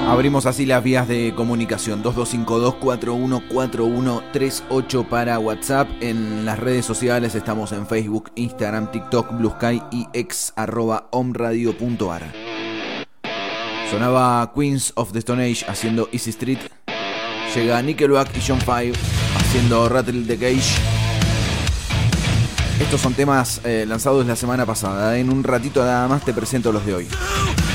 Abrimos así las vías de comunicación. 2252-414138 para WhatsApp. En las redes sociales estamos en Facebook, Instagram, TikTok, Blue Sky y ex @omradio.ar. Sonaba Queens of the Stone Age haciendo Easy Street. Llega Nickelback y John Five haciendo Rattle the Cage. Estos son temas lanzados la semana pasada. En un ratito nada más te presento los de hoy.